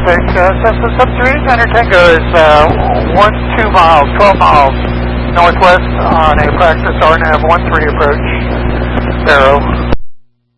traffic. Cessna Sub-3, Gunner Tango is 2 miles, 12 miles northwest on a practice RNAV 13 approach, Barrow.